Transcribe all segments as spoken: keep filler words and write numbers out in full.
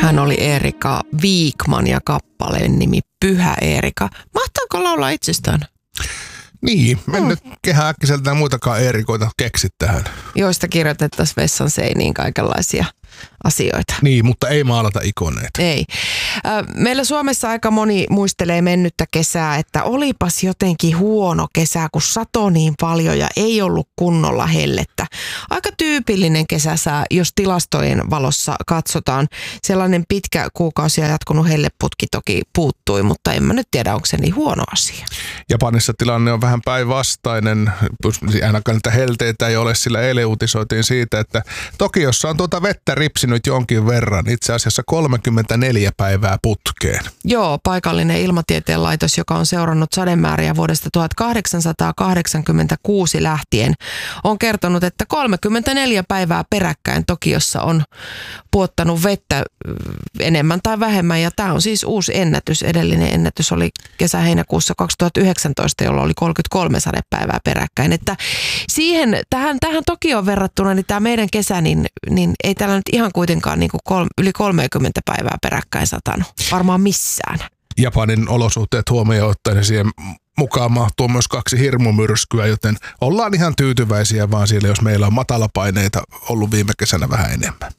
Hän oli Erika Wikman ja kappaleen nimi Pyhä Erika. Mahtaako laulaa itsestään? Niin, en mm. nyt kehää äkkiseltään muitakaan Eerikoita keksi tähän. Joista kirjoitettaisiin vessan seiniin kaikenlaisia asioita. Niin, mutta ei maalata ikoneita. Ei. Meillä Suomessa aika moni muistelee mennyttä kesää, että olipas jotenkin huono kesä, kun satoi niin paljon ja ei ollut kunnolla hellettä. Aika tyypillinen kesäsää, jos tilastojen valossa katsotaan. Sellainen pitkä kuukausia jatkunut helleputki toki puuttui, mutta en mä nyt tiedä, onko se niin huono asia. Japanissa tilanne on vähän päinvastainen. Ainakaan niitä helteitä ei ole, sillä eilen uutisoitiin siitä, että Tokiossa on tuota vettä ripsinyt jonkin verran, itse asiassa kolmekymmentäneljä päivää putkeen. Joo, paikallinen ilmatieteen laitos, joka on seurannut sademääriä vuodesta tuhatkahdeksansataakahdeksankymmentäkuusi lähtien, on kertonut, että kolmekymmentäneljä päivää peräkkäin Tokiossa on puottanut vettä enemmän tai vähemmän, ja tämä on siis uusi ennätys. Edellinen ennätys oli kesä-heinäkuussa kaksituhattayhdeksäntoista, jolloin oli kolmekymmentäkolme sadepäivää peräkkäin. Että siihen, tähän, tähän Tokioon verrattuna, niin tämä meidän kesä, niin, niin ei täällä nyt ihan kuitenkaan niin kuin kol, yli kolmekymmentä päivää peräkkäin satanut. Varmaan missään. Japanin olosuhteet huomioon ottaen siihen mukaan mahtuu myös kaksi hirmumyrskyä, joten ollaan ihan tyytyväisiä vaan siellä, jos meillä on matalapaineita ollut viime kesänä vähän enemmän.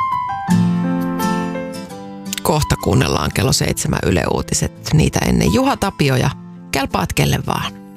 Kohta kuunnellaan kello seitsemän Yle Uutiset. Niitä ennen Juha Tapio ja kelpaat kelle vaan.